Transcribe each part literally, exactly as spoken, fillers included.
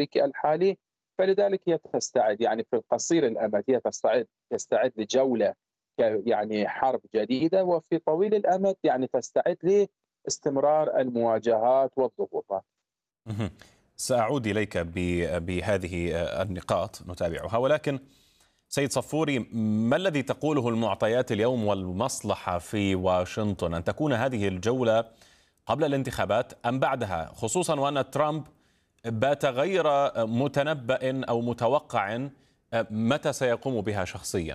الأمريكي الحالي. فلذلك هي تستعد يعني في القصير الأمد هي تستعد تستعد لجولة ك يعني حرب جديدة، وفي طويل الأمد يعني تستعد لاستمرار المواجهات والضغوطات. مهم. سأعود إليك بهذه النقاط نتابعها، ولكن سيد صفوري، ما الذي تقوله المعطيات اليوم والمصلحة في واشنطن أن تكون هذه الجولة قبل الانتخابات أم بعدها، خصوصا وأن ترامب بات غير متنبأ أو متوقع متى سيقوم بها شخصيا؟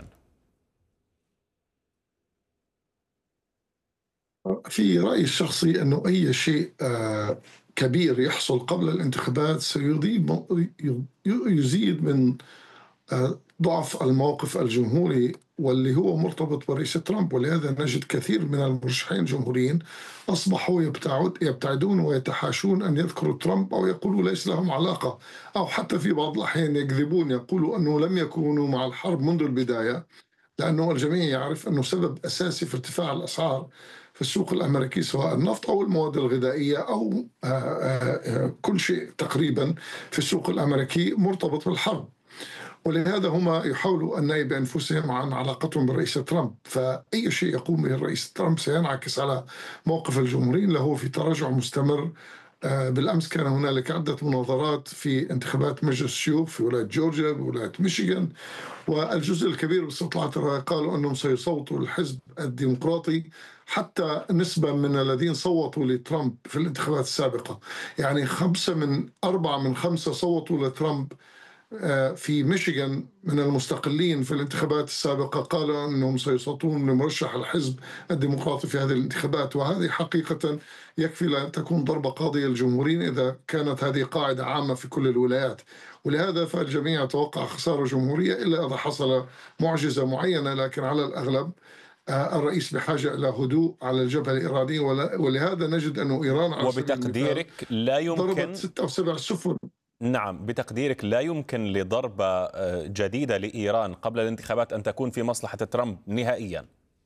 في رأيي الشخصي أنه أي شيء آه، كبير يحصل قبل الانتخابات سيزيد يزيد من آه، ضعف الموقف الجمهوري، واللي هو مرتبط برئيس ترامب. ولهذا نجد كثير من المرشحين الجمهوريين أصبحوا يبتعد يبتعدون ويتحاشون أن يذكروا ترامب أو يقولوا ليس لهم علاقة، أو حتى في بعض الأحيان يكذبون يقولوا أنه لم يكونوا مع الحرب منذ البداية، لأنه الجميع يعرف أنه سبب أساسي في ارتفاع الأسعار في السوق الأمريكي سواء النفط أو المواد الغذائية أو آه، آه، آه، كل شيء تقريبا في السوق الأمريكي مرتبط بالحرب. ولهذا هم يحاولوا النأي بأنفسهم عن علاقتهم بالرئيس ترامب. فأي شيء يقوم به الرئيس ترامب سينعكس على موقف الجمهوريين، له في تراجع مستمر. آه، بالأمس كان هنالك عدة مناظرات في انتخابات مجلس الشيوخ في ولاية جورجيا وولاية ميشيغان، والجزء الكبير باستطلاعات الرأي قالوا أنهم سيصوتوا للحزب الديمقراطي، حتى نسبة من الذين صوتوا لترامب في الانتخابات السابقة. يعني خمسة من أربعة من خمسة صوتوا لترامب في ميشيغان من المستقلين في الانتخابات السابقة، قالوا أنهم سيصوتون لمرشح الحزب الديمقراطي في هذه الانتخابات. وهذه حقيقة يكفي لأن تكون ضربة قاضية للجمهوريين إذا كانت هذه قاعدة عامة في كل الولايات. ولهذا فالجميع يتوقع خسارة جمهورية إلا إذا حصل معجزة معينة، لكن على الأغلب الرئيس بحاجة إلى هدوء على الجبهة الإيرانية. ولهذا نجد أن إيران على سبيل المثال وبتقديرك لا ضربت يمكن ستة أو سبع سفن. نعم، بتقديرك لا يمكن لضربة جديدة لإيران قبل الانتخابات أن تكون في مصلحة ترامب نهائيا؟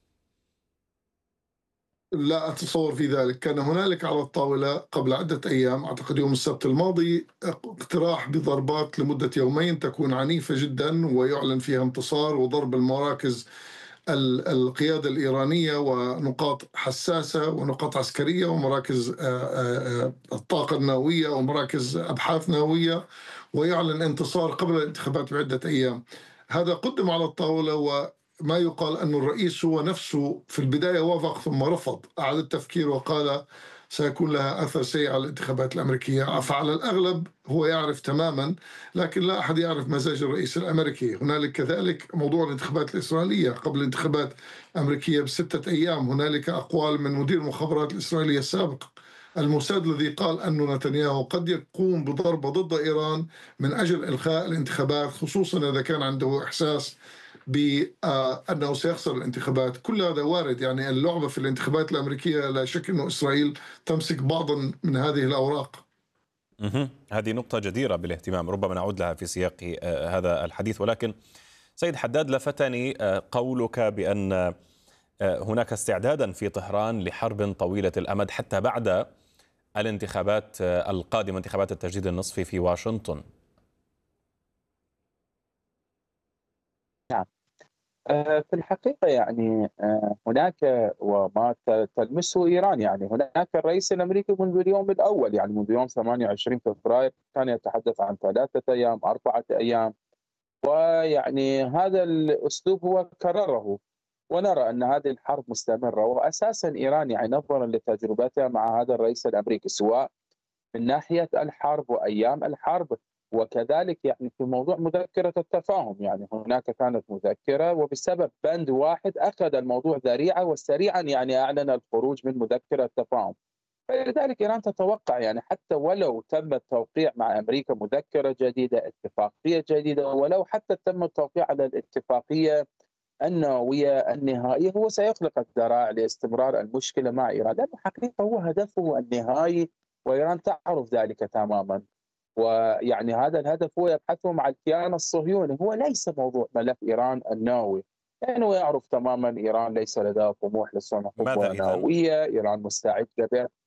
لا أتصور في ذلك. كان هنالك على الطاولة قبل عدة أيام، أعتقد يوم السبت الماضي، اقتراح بضربات لمدة يومين تكون عنيفة جدا ويعلن فيها انتصار، وضرب المراكز القيادة الإيرانية ونقاط حساسة ونقاط عسكرية ومراكز الطاقة النووية ومراكز أبحاث نووية، ويعلن انتصار قبل الانتخابات بعدة أيام. هذا قدم على الطاولة، وما يقال أن الرئيس هو نفسه في البداية وافق ثم رفض، أعاد التفكير وقال سيكون لها أثر سيء على الانتخابات الأمريكية. فعلى الأغلب هو يعرف تماما، لكن لا أحد يعرف مزاج الرئيس الأمريكي. هنالك كذلك موضوع الانتخابات الإسرائيلية قبل الانتخابات الأمريكية بستة أيام. هنالك أقوال من مدير المخابرات الإسرائيلية السابق الموساد الذي قال أن نتنياهو قد يقوم بضربة ضد إيران من أجل إلغاء الانتخابات، خصوصا إذا كان عنده إحساس بأنه سيخسر الانتخابات. كل هذا وارد. يعني اللعبة في الانتخابات الأمريكية لا شك أن إسرائيل تمسك بعضا من هذه الأوراق. هذه نقطة جديرة بالاهتمام، ربما نعود لها في سياق هذا الحديث. ولكن سيد حداد، لفتني قولك بأن هناك استعدادا في طهران لحرب طويلة الأمد حتى بعد الانتخابات القادمة، انتخابات التجديد النصفي في واشنطن. نعم. آه، في الحقيقة يعني آه، هناك وما ت- تلمسه إيران. يعني هناك الرئيس الأمريكي منذ اليوم الأول، يعني منذ يوم ثمانية وعشرين فبراير كان يتحدث عن ثلاثة أيام أربعة أيام، ويعني هذا الأسلوب هو كرره. ونرى أن هذه الحرب مستمرة، وأساسا إيران يعني نظرا لتجربتها مع هذا الرئيس الأمريكي، سواء من ناحية الحرب وأيام الحرب، وكذلك يعني في موضوع مذكرة التفاهم. يعني هناك كانت مذكرة، وبسبب بند واحد أخذ الموضوع ذريعة وسريعا يعني أعلن الخروج من مذكرة التفاهم. فلذلك إيران تتوقع يعني حتى ولو تم التوقيع مع أمريكا مذكرة جديدة، اتفاقية جديدة، ولو حتى تم التوقيع على الاتفاقية النووية النهائية، هو سيخلق الذرائع لاستمرار المشكلة مع إيران، لأنه حقيقة هو هدفه النهائي، وإيران تعرف ذلك تماما. ويعني هذا الهدف هو يبحثه مع الكيان الصهيوني، هو ليس موضوع ملف إيران النووي، لأنه يعرف تماما إيران ليس لديها طموح لصنع ماذا قوة إذن؟ نووية. إيران مستعدة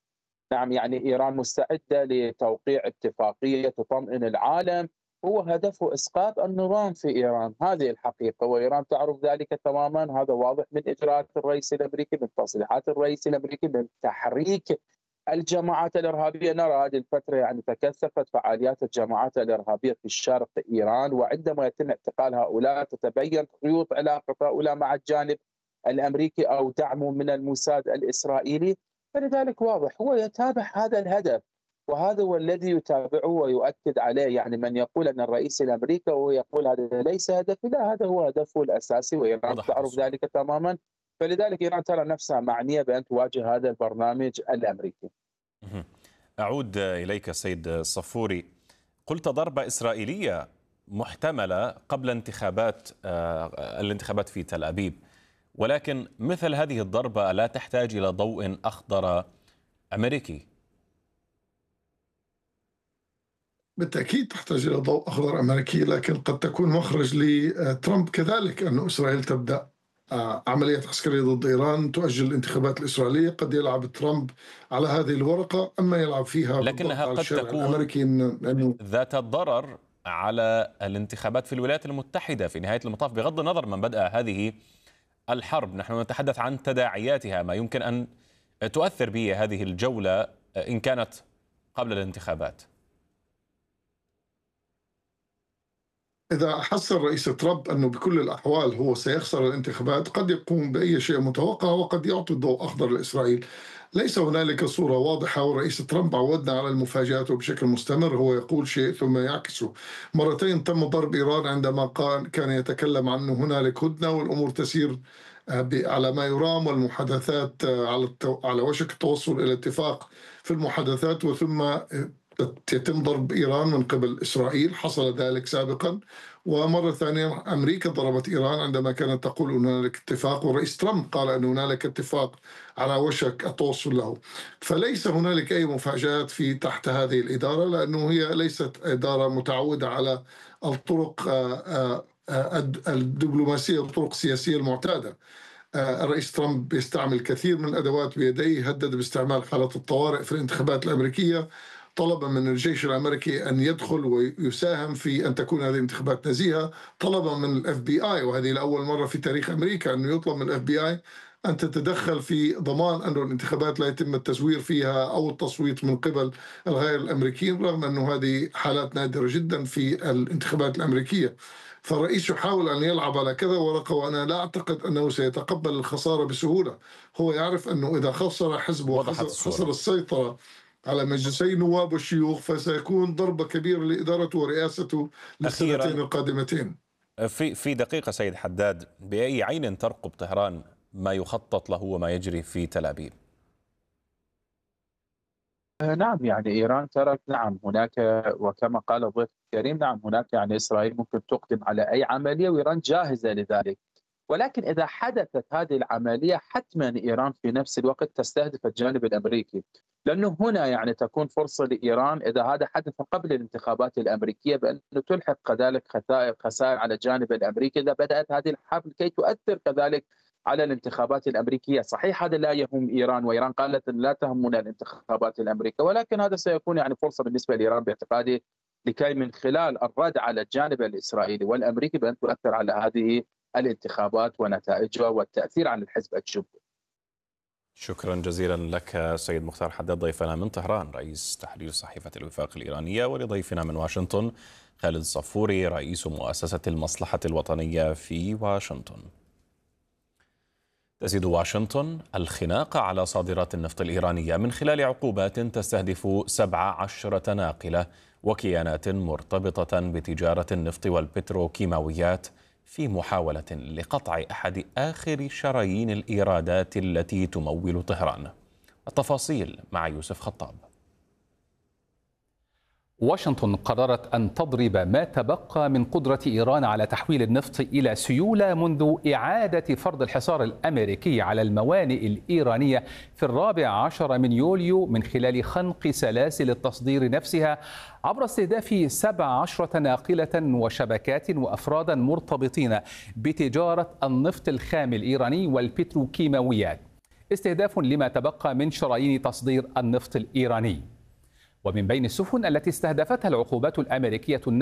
نعم، يعني إيران مستعدة لتوقيع اتفاقية تطمئن العالم، هو هدفه إسقاط النظام في إيران، هذه الحقيقة، وإيران تعرف ذلك تماما. هذا واضح من إجراءات الرئيس الأمريكي، من تصريحات الرئيس الأمريكي، من تحريك الجماعات الإرهابية. نرى هذه الفترة يعني تكثفت فعاليات الجماعات الإرهابية في الشرق إيران، وعندما يتم اعتقال هؤلاء تتبين خيوط علاقة هؤلاء مع الجانب الأمريكي أو دعمه من الموساد الإسرائيلي. فلذلك واضح هو يتابع هذا الهدف، وهذا هو الذي يتابعه ويؤكد عليه. يعني من يقول أن الرئيس الأمريكي وهو يقول هذا ليس هدفي، لا، هذا هو هدفه الأساسي، وإيران تعرف ذلك تماما. فلذلك إيران ترى نفسها معنية بأن تواجه هذا البرنامج الأمريكي. أعود إليك سيد صفوري. قلت ضربة إسرائيلية محتملة قبل انتخابات الانتخابات في تل أبيب، ولكن مثل هذه الضربة لا تحتاج إلى ضوء أخضر أمريكي؟ بالتأكيد تحتاج إلى ضوء أخضر أمريكي، لكن قد تكون مخرج لترامب كذلك أن إسرائيل تبدأ عملية عسكرية ضد إيران تؤجل الانتخابات الإسرائيلية. قد يلعب ترامب على هذه الورقة، أما يلعب فيها لكنها قد تكون ذات الضرر على الانتخابات في الولايات المتحدة في نهاية المطاف، بغض النظر من بدأ هذه الحرب. نحن نتحدث عن تداعياتها، ما يمكن أن تؤثر به هذه الجولة إن كانت قبل الانتخابات. إذا حس الرئيس ترامب أنه بكل الأحوال هو سيخسر الانتخابات، قد يقوم بأي شيء متوقع وقد يعطي الضوء أخضر لإسرائيل. ليس هنالك صورة واضحة، والرئيس ترامب عودنا على المفاجآت وبشكل مستمر هو يقول شيء ثم يعكسه. مرتين تم ضرب إيران عندما كان يتكلم عن هنالك هدنة والأمور تسير على ما يرام، والمحادثات على على وشك التوصل إلى اتفاق في المحادثات، وثم يتم ضرب إيران من قبل إسرائيل. حصل ذلك سابقا، ومرة ثانية أمريكا ضربت إيران عندما كانت تقول أن هنالك اتفاق، والرئيس ترامب قال أن هنالك اتفاق على وشك التوصل له. فليس هنالك أي مفاجآت في تحت هذه الإدارة، لأنه هي ليست إدارة متعودة على الطرق الدبلوماسية والطرق السياسية المعتادة. الرئيس ترامب يستعمل كثير من الأدوات بيديه، هدد باستعمال حالة الطوارئ في الانتخابات الأمريكية، طلبا من الجيش الأمريكي أن يدخل ويساهم في أن تكون هذه الانتخابات نزيهة، طلبا من الاف بي اي، وهذه لأول مرة في تاريخ أمريكا أنه يطلب من الاف بي اي أن تتدخل في ضمان أن الانتخابات لا يتم التزوير فيها أو التصويت من قبل الغير الأمريكيين، رغم أنه هذه حالات نادرة جدا في الانتخابات الأمريكية. فالرئيس يحاول أن يلعب على كذا ورقة، وأنا لا أعتقد أنه سيتقبل الخسارة بسهولة. هو يعرف أنه إذا خسر حزبه وخسر السيطرة على مجلسي النواب والشيوخ فسيكون ضربة كبيرة لإدارته ورئاسته للسنتين القادمتين. في في دقيقة سيد حداد، بأي عين ترقب طهران ما يخطط له وما يجري في تل أبيب؟ نعم، يعني إيران ترك، نعم هناك، وكما قال الضيف الكريم، نعم هناك يعني إسرائيل ممكن تقدم على أي عملية وإيران جاهزة لذلك. ولكن إذا حدثت هذه العملية حتما إيران في نفس الوقت تستهدف الجانب الأمريكي، لأنه هنا يعني تكون فرصة لإيران إذا هذا حدث قبل الانتخابات الأمريكية بأن تلحق كذلك خسائر على الجانب الأمريكي إذا بدأت هذه الحرب كي تؤثر كذلك على الانتخابات الأمريكية. صحيح هذا لا يهم إيران، وإيران قالت لا تهمنا الانتخابات الأمريكية، ولكن هذا سيكون يعني فرصة بالنسبة لإيران باعتقادي لكي من خلال الرد على الجانب الإسرائيلي والأمريكي بأن تؤثر على هذه الانتخابات ونتائجها والتأثير على الحزب الجمهوري. شكرا جزيلا لك سيد مختار حداد، ضيفنا من طهران رئيس تحرير صحيفة الوفاق الإيرانية، ولضيفنا من واشنطن خالد صفوري رئيس مؤسسة المصلحة الوطنية في واشنطن. تزيد واشنطن الخناق على صادرات النفط الإيرانية من خلال عقوبات تستهدف سبع عشرة ناقلة وكيانات مرتبطة بتجارة النفط والبتروكيماويات، في محاولة لقطع أحد آخر شرايين الإيرادات التي تمول طهران. التفاصيل مع يوسف خطاب. واشنطن قررت أن تضرب ما تبقى من قدرة إيران على تحويل النفط إلى سيولة منذ إعادة فرض الحصار الأمريكي على الموانئ الإيرانية في الرابع عشر من يوليو من خلال خنق سلاسل التصدير نفسها عبر استهداف سبع عشرة ناقلة وشبكات وأفرادا مرتبطين بتجارة النفط الخام الإيراني والبتروكيماويات. استهداف لما تبقى من شرايين تصدير النفط الإيراني. ومن بين السفن التي استهدفتها العقوبات الأمريكية